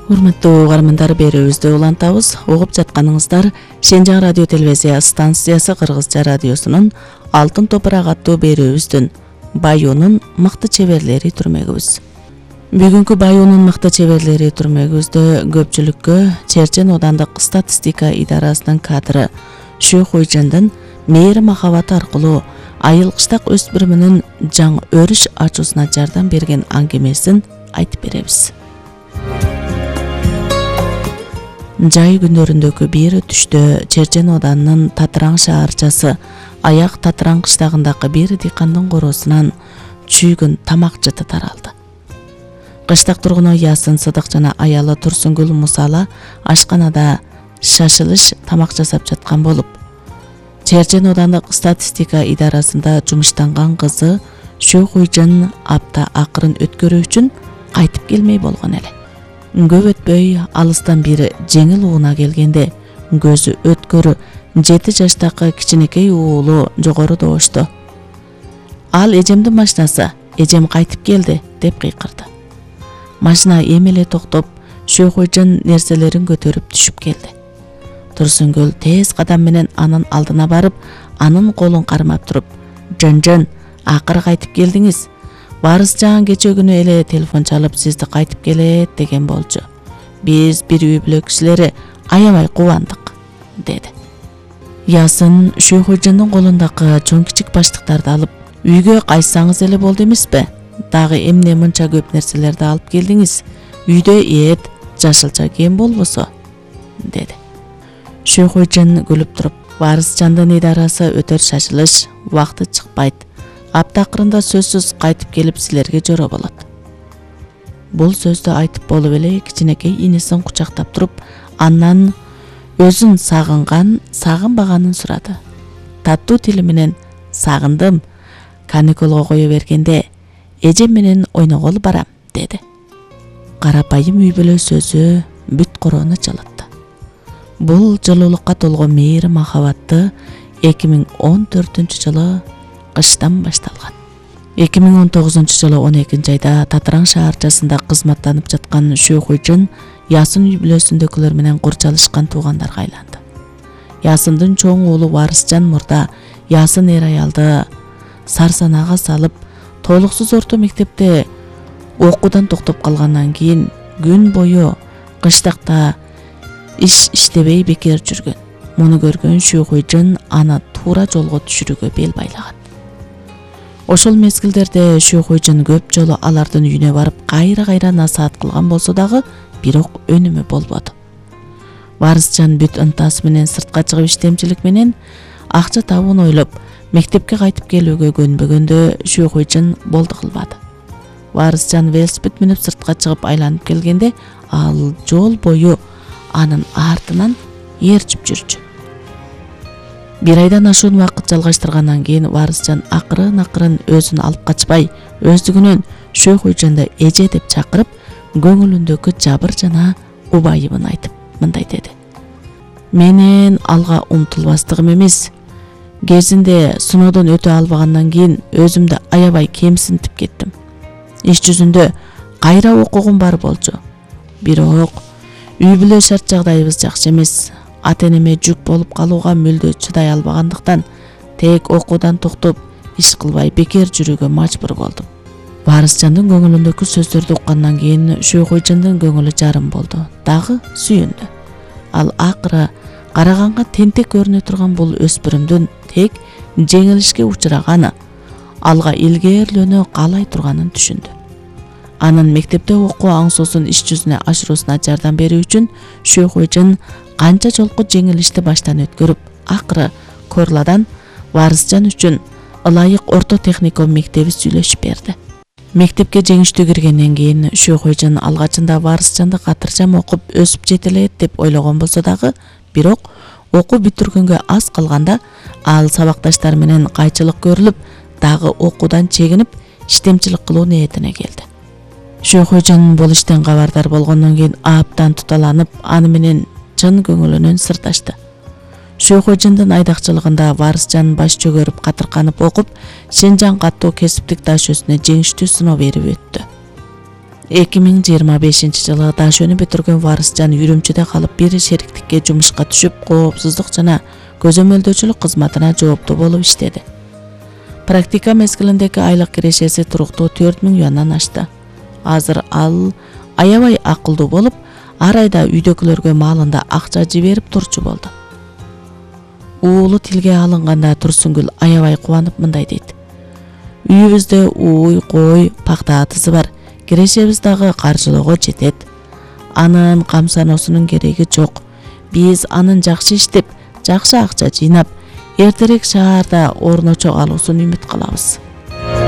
Урматтуу угармандар, берүүбүздү улантабыз. Угуп жатканыңыздар Шенжаң радио телевизия станциясы Кыргызча радиосунун Алтын топурак аттуу берүүбүздүн Баюунун мыкты чеберлери түрмөгүбүз. Бүгүнкү Баюунун мыкты чеберлери түрмөгүбүздө көпчүлүккө Черчен оодандык статистика идарасынын кадры Шүйхуйжандын мээри махабаты аркылуу айыл-кыштак өспүрүмүнүн жаң өрүш ачуусуна жардам берген аңгемесин айтып беребиз. Жай күндөрүндөгү бир түштө Черчен оодунун Татыраң шаарчасы Аяк Татыраң кыштагындагы бир дыйкандын короосунан чүйгүн тамак жыты таралды. Кыштак тургуну Ясын Сыдык жана аялы Турсунгүл Мусала ашканада шашылыш тамак жасап жаткан болуп, Черчен оодандык статистика идарасында жумуштанган кызы Шүйхуйжан апта акырын өткөрүү үчүн кайтып келмей болгон эле. Көп өтпөй алыстан бири жеңил ууна келгенде көзү өткөрү 7 жаштагы кичинекей уулу жогору добушту. Ал эжемдин машинасы, эжем кайтып келди деп кыйкырды. Машина эмеле токтоп, Шүйхуйжан нерселерин көтөрүп түшүп келди. Турсунгүл тез кадам менен анын алдына барып, анын колун кармап туруп, "Жан, акыры кайтып келдиңиз. Барысжан кече күнү эле телефон чалып сизди кайтып келет деген болчу. Биз бир үй бүлө кишилери аябай кубандык", деди. Ясын Шүйхуйжандын колундагы чоң кичик баштыктарды алып, "Үйгө кайтсаңыз эле болду эмеспи? Дагы эмне мынча көп нерселерди алып келдиңиз? Үйдө эт, жашылча кем болбосо", деди. Шүйхуйжан күлүп туруп, "Барысжандын идарасы өтөр шашылыш, убакыты чыкпайт. Апта акырында сөзсүз кайтып келип силерге жоро болот." Бул сөздү айтып болуп эле кичинекей инисин кучактап туруп, андан өзүн сагынбаганын сурады. Таттуу тили менен "Сагындым. Каникулга кое бергенде эжем менен ойногол барам", деди. Карапайым үй бүлө сөзү бүт короону жылытты. Бул жылуулукка толгон мээри махабатты 2014-жылы кыштан башталган. 2019-жылы 12 айда Татыраң шаарчасында кызматтанып жаткан Шүйхуйжан Ясын үй бүлөсүндөгүлөр менен курчалышкан туугандарга айланды. Ясындын чоң уулу Барысжан мурда Ясын эр аялды сарсанага салып, толуксуз орто мектепте окуудан токтоп калгандан кийин күн бою кыштакта иш иштебей бекер жүргөн. Муну көргөн Шүйхуйжан аны туура жолго түшүрүүгө бел байлаган. Ошол мезгилдерде Шүйхуйжан көп жолу алардын үйүнө барып кайра насаат кылган болсо дагы, бирок өнүмү болбоду. Барысжан бүт ынтасы менен сыртка чыгып иштемчилик менен акча табууну ойлоп, мектепке кайтып келүүгө көнбөгөндө Шүйхуйжан болду кылбады. Барысжан велосипед минип сыртка чыгып айланып келгенде, ал жол бою анын артынан ээрчип жүрчү. Бир айдан ашуун убакыт жалгаштыргандан кийин Барысжан акырын өзүн алып качпай, өздүгүнөн Шүйхуйжанды эже деп чакырып, көңүлүндөгү жабыр жана убайыбын айтып мындай деди: "Менен алга умтулбастыгым эмес. Кезинде сыноодон өтө албагандан кийин өзүмдү аябай кемсинтип кеттим. Иш жүзүндө кайра окугум бар болчу. Бирок үй бүлө шарт жагдайыбыз жакшы эмес. Ата-энеме жүк болуп калууга мүлдө чыдай албагандыктан тек окуудан токтоп, иш кылбай бекер жүрүүгө мажбур болдум." Барысжандын көңүлүндөгү сөздөрдү уккандан кийин Шүйхуйжандын көңүлү жарым болду, дагы сүйүндү. Ал акыры караганга тентек көрүнө турган бул өспүрүмдүн тек жеңилишке учураганы, алга илгээрлөнө каалай турганын түшүндү. Анын мектепте окуу аңсоосун иш жүзүнө ашыруусуна жардам берүү үчүн Шүйхуйжан канча жолку жеңилишти баштан өткөрүп, акыры Корладан Барысжан үчүн ылайык орто техникум мектеби сүйлөшүп берди. Мектепке жеңиштүү киргенден кийин Шүйхуйжан алгачында Барысжанды катыржам окуп өсүп жетелет деп ойлогон болсо дагы, бирок окуу бүтүргөнгө аз калганда ал сабакташтар менен кайчылык көрүлүп, дагы окуудан чегинип, иштемчилик кылуу ниетине келди. Шүйхуйжан бул иштен кабардар болгондон кийин абдан туталанып, аны менен чын көңүлүнөн сырдашты. Шүйхуйжандын айдакчылыгында Барысжан баш чөгөрүп катырканып окуп, Шенжаң каттуу кесиптик даш өзүнө жеңиштүү сыноо берип өттү. 2025-жылы дашөнү бүтүргөн Варысжан Үрүмчүдө калып бир шериктикке жумушка түшүп, коопсуздук жана көзөмөлдөөчүлүк кызматына жооптуу болуп иштеди. Практика мезгилиндеги айлык кирешеси туруктуу 4000 юандан ашты. Азыр ал аябай акылдуу болуп, ар айда үйдөгүлөргө маалында акча жиберип турчу болду. Уулу тилге алынганда Турсунгүл аябай кубанып мындай дейт. Үйүбүздө ууй, кой, пакта атысы бар. Кирешебиз дагы каржылоого жетет. Анын камсаноосунун кереги жок. Биз анын жакшы иштеп, жакшы акча жыйнап, эртерээк шаарда орночо калуусун үмүт кылабыз.